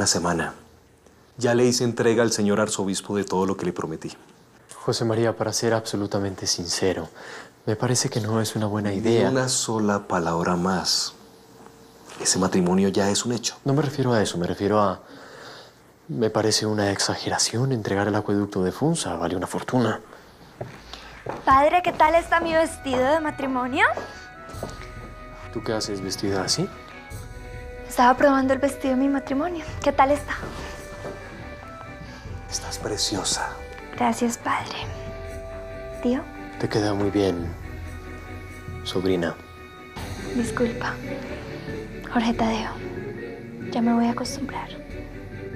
una semana. Ya le hice entrega al señor arzobispo de todo lo que le prometí. José María, para ser absolutamente sincero, me parece que no es una buena idea. Ni una sola palabra más. Ese matrimonio ya es un hecho. No me refiero a eso, me refiero a... Me parece una exageración entregar el acueducto de Funza, vale una fortuna. Padre, ¿qué tal está mi vestido de matrimonio? ¿Tú qué haces vestida así? Estaba probando el vestido de mi matrimonio. ¿Qué tal está? Estás preciosa. Gracias, padre. ¿Tío? Te queda muy bien, sobrina. Disculpa. Jorge Tadeo. Ya me voy a acostumbrar.